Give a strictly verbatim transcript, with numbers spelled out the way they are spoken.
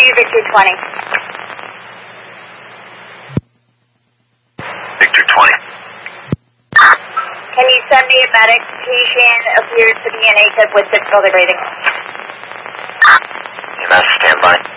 you, Victor twenty. Victor twenty. Can you send me a medic? Patient appears to be in AFib with difficulty breathing. E M S, stand by.